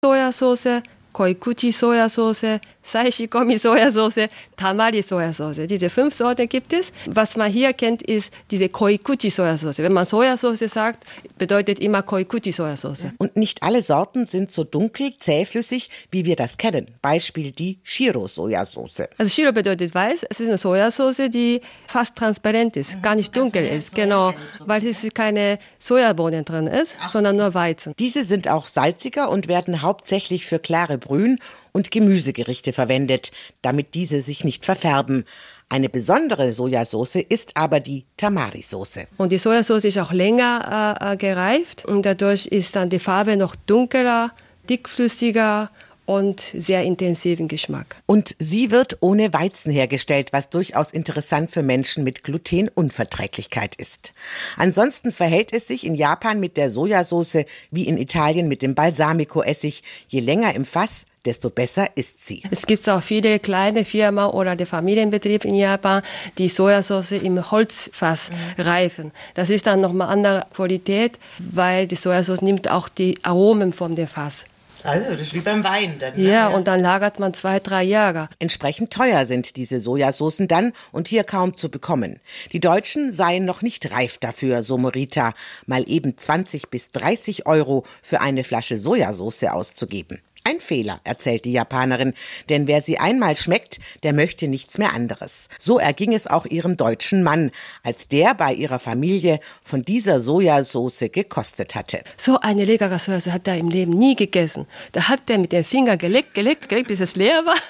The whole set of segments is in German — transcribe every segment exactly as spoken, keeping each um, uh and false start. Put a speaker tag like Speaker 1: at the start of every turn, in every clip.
Speaker 1: Sojasauce, Koikuchi-Sojasauce, Sashikomi-Sojasauce, Tamari-Sojasauce. Diese fünf Sorten gibt es. Was man hier kennt, ist diese Koikuchi-Sojasauce. Wenn man Sojasauce sagt, bedeutet immer Koikuchi-Sojasauce.
Speaker 2: Und nicht alle Sorten sind so dunkel, zähflüssig, wie wir das kennen. Beispiel die Shiro-Sojasauce.
Speaker 1: Also Shiro bedeutet weiß. Es ist eine Sojasauce, die fast transparent ist, mhm, gar nicht dunkel ist. Genau, weil es keine Sojabohnen drin ist, Ach. sondern nur Weizen.
Speaker 2: Diese sind auch salziger und werden hauptsächlich für klare Brühen und Gemüsegerichte verwendet, damit diese sich nicht verfärben. Eine besondere Sojasauce ist aber die Tamari-Sauce.
Speaker 1: Und die Sojasauce ist auch länger äh, gereift und dadurch ist dann die Farbe noch dunkler, dickflüssiger und sehr intensiven Geschmack.
Speaker 2: Und sie wird ohne Weizen hergestellt, was durchaus interessant für Menschen mit Glutenunverträglichkeit ist. Ansonsten verhält es sich in Japan mit der Sojasauce wie in Italien mit dem Balsamico-Essig. Je länger im Fass, desto besser ist sie.
Speaker 1: Es gibt auch viele kleine Firmen oder der Familienbetrieb in Japan, die Sojasauce im Holzfass mhm. reifen. Das ist dann nochmal andere Qualität, weil die Sojasauce nimmt auch die Aromen von dem Fass.
Speaker 2: Also das ist wie beim Wein dann.
Speaker 1: Ne? Ja, und dann lagert man zwei, drei Jahre.
Speaker 2: Entsprechend teuer sind diese Sojasaucen dann und hier kaum zu bekommen. Die Deutschen seien noch nicht reif dafür, so Morita, mal eben zwanzig bis dreißig Euro für eine Flasche Sojasauce auszugeben. Ein Fehler, erzählt die Japanerin, denn wer sie einmal schmeckt, der möchte nichts mehr anderes. So erging es auch ihrem deutschen Mann, als der bei ihrer Familie von dieser Sojasauce gekostet hatte.
Speaker 1: So eine leckere Sojasauce hat er im Leben nie gegessen. Da hat er mit dem Finger geleckt, geleckt, geleckt, bis es leer war.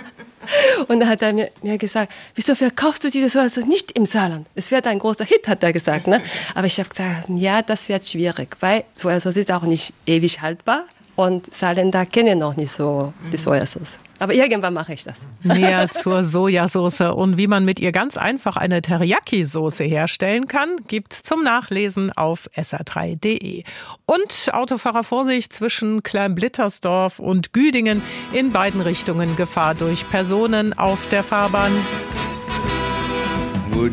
Speaker 1: Und dann hat er mir, mir gesagt, wieso verkaufst du diese Sojasauce nicht im Saarland? Es wird ein großer Hit, hat er gesagt. Ne? Aber ich habe gesagt, ja, das wird schwierig, weil Sojasauce ist auch nicht ewig haltbar. Und Saarländer kennen noch nicht so die Sojasauce. Aber irgendwann mache ich das.
Speaker 3: Mehr zur Sojasauce und wie man mit ihr ganz einfach eine Teriyaki-Soße herstellen kann, gibt's zum Nachlesen auf S R drei punkt de. Und Autofahrer Vorsicht zwischen Kleinblittersdorf und Güdingen. In beiden Richtungen Gefahr durch Personen auf der Fahrbahn.